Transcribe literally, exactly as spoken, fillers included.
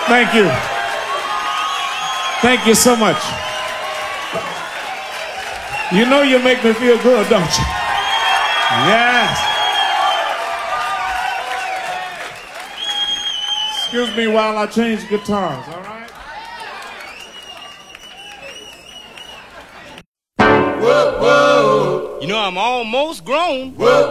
Thank you. Thank you so much. You know you make me feel good, don't you? Yes. Excuse me while I change guitars, all right? Whoa, whoa. You know, I'm almost grown. Whoa.